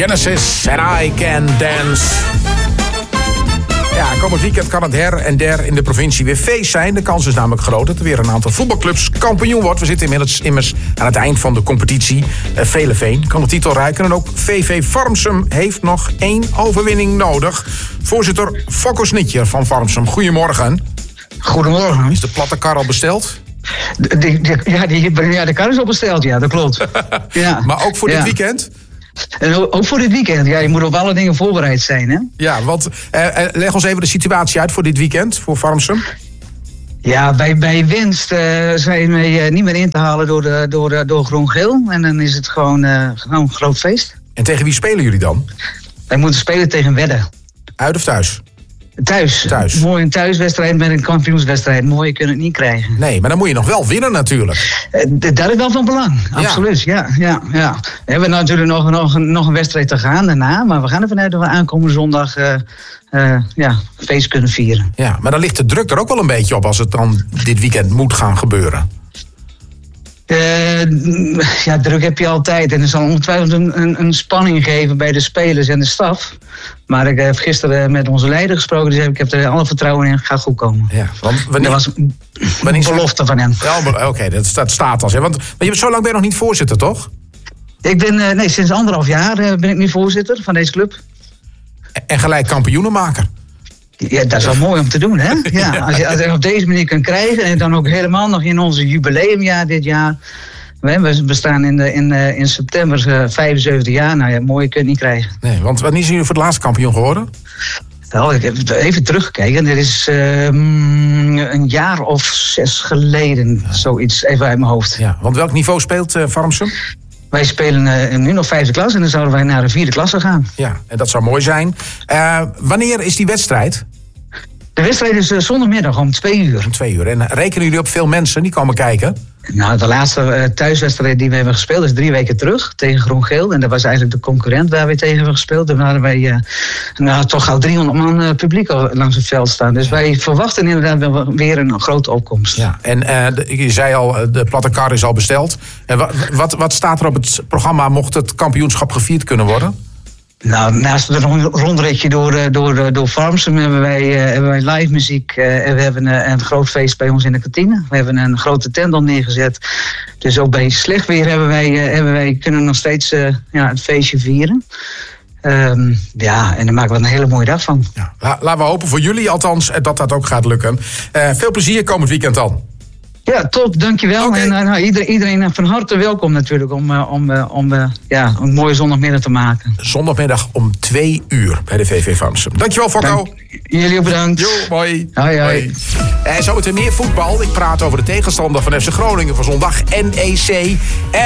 Genesis and I Can Dance. Ja, komend weekend kan het her en der in de provincie weer feest zijn. De kans is namelijk groot dat er weer een aantal voetbalclubs kampioen wordt. We zitten immers aan het eind van de competitie. Veleveen kan de titel reiken. En ook VV Farmsum heeft nog 1 overwinning nodig. Voorzitter Fokko Snitjer van Farmsum, goedemorgen. Goedemorgen. Is de platte kar al besteld? De kar is al besteld, ja, dat klopt. Ja. Maar ook voor dit weekend? En ook voor dit weekend, ja, je moet op alle dingen voorbereid zijn, hè? Ja, want leg ons even de situatie uit voor dit weekend, voor Farmsum. Ja, bij winst zijn we niet meer in te halen door groen-geel. En dan is het gewoon een groot feest. En tegen wie spelen jullie dan? Wij moeten spelen tegen Wedde. Uit of thuis? Thuis. Mooi een thuiswedstrijd met een kampioenswedstrijd. Mooi kun je het niet krijgen. Nee, maar dan moet je nog wel winnen natuurlijk. Dat is wel van belang, absoluut. Ja. We hebben natuurlijk nog een wedstrijd te gaan daarna. Maar we gaan ervan uit dat we aankomende zondag feest kunnen vieren. Ja, maar dan ligt de druk er ook wel een beetje op als het dan dit weekend moet gaan gebeuren. Druk heb je altijd. En er zal ongetwijfeld een spanning geven bij de spelers en de staf. Maar ik heb gisteren met onze leider gesproken. Dus ik heb er alle vertrouwen in. Het gaat goed komen. Ja, want dat was een belofte van hem. Ja, oké, dat staat als. Want zo lang ben je nog niet voorzitter, toch? Ik ben, sinds 1,5 jaar ben ik nu voorzitter van deze club. En gelijk kampioenenmaker. Ja, dat is wel mooi om te doen, hè? Ja, als je het op deze manier kunt krijgen. En dan ook helemaal nog in onze jubileumjaar dit jaar. We bestaan in september 75 jaar. Nou ja, mooi kun je niet krijgen. Nee, want wanneer zijn jullie voor het laatste kampioen geworden? Nou, ik heb even teruggekeken. Dit is een jaar of 6 geleden. Zoiets, even uit mijn hoofd. Ja, want welk niveau speelt Farmsum? Wij spelen nu nog 5e klas en dan zouden wij naar de 4e klasse gaan. Ja, en dat zou mooi zijn. Wanneer is die wedstrijd? De wedstrijd is zondagmiddag om 2 uur. Om 2 uur. En rekenen jullie op veel mensen die komen kijken? Nou, de laatste thuiswedstrijd die we hebben gespeeld is 3 weken terug tegen Groen-Geel. En dat was eigenlijk de concurrent waar we tegen hebben gespeeld. Toen hadden wij toch al 300 man publiek langs het veld staan. Dus wij verwachten inderdaad weer een grote opkomst. Ja, en je zei al, de platte kar is al besteld. Wat staat er op het programma mocht het kampioenschap gevierd kunnen worden? Nou, naast het rondritje door Farmsum hebben wij live muziek. En we hebben een groot feest bij ons in de kantine. We hebben een grote tent al neergezet. Dus ook bij slecht weer kunnen nog steeds het feestje vieren. En daar maken we een hele mooie dag van. Ja, laten we hopen voor jullie althans dat ook gaat lukken. Veel plezier komend weekend dan. Ja, top, dankjewel. Okay. En iedereen van harte welkom natuurlijk om een mooie zondagmiddag te maken. Zondagmiddag om 2 uur bij de VV Farmsum. Dankjewel, Fokko. Jullie ook bedankt. Jo, mooi. Hoi. Zometeen meer voetbal. Ik praat over de tegenstander van FC Groningen voor zondag, NEC.